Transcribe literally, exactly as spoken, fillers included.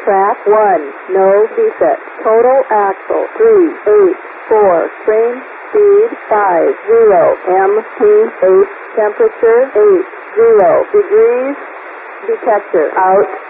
track one, no defect. Total axle three, eight, four, train speed five, zero, M P eight, temperature eight, zero degrees, detector out.